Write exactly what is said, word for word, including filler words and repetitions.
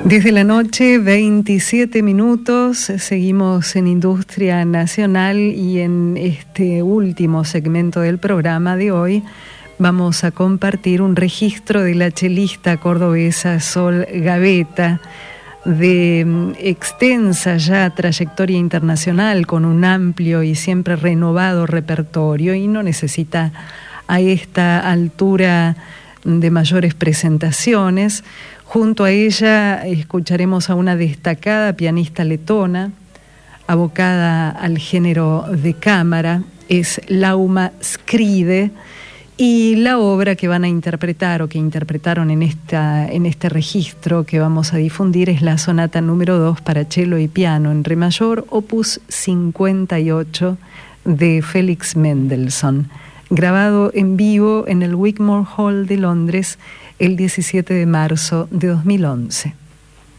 Desde la noche, veintisiete minutos, seguimos en Industria Nacional y en este último segmento del programa de hoy vamos a compartir un registro de la chelista cordobesa Sol Gavetta, de extensa ya trayectoria internacional con un amplio y siempre renovado repertorio, y no necesita a esta altura de mayores presentaciones. Junto a ella escucharemos a una destacada pianista letona, abocada al género de cámara, es Lauma Skride, y la obra que van a interpretar o que interpretaron en, esta, en este registro que vamos a difundir es la sonata número dos para cello y piano en re mayor, opus cincuenta y ocho de Felix Mendelssohn, grabado en vivo en el Wigmore Hall de Londres el diecisiete de marzo de dos mil once.